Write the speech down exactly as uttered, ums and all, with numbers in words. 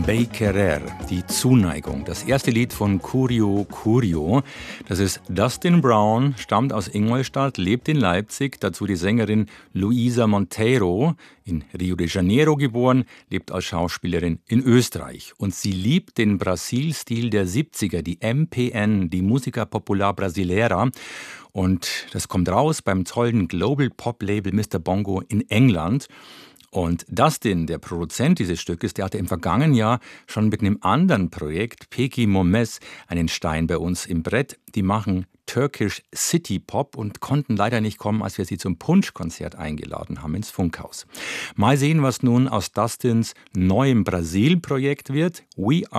Bem Querer, die Zuneigung, das erste Lied von Curio Curio. Das ist Dustin Brown, stammt aus Ingolstadt, lebt in Leipzig, dazu die Sängerin Luisa Monteiro, in Rio de Janeiro geboren, lebt als Schauspielerin in Österreich. Und sie liebt den Brasil-Stil der siebziger, die M P N, die Música Popular Brasileira. Und das kommt raus beim tollen Global Pop Label Mister Bongo in England. Und Dustin, der Produzent dieses Stückes, der hatte im vergangenen Jahr schon mit einem anderen Projekt, Peki Momes, einen Stein bei uns im Brett. Die machen Turkish City Pop und konnten leider nicht kommen, als wir sie zum Punschkonzert eingeladen haben ins Funkhaus. Mal sehen, was nun aus Dustins neuem Brasil-Projekt wird. We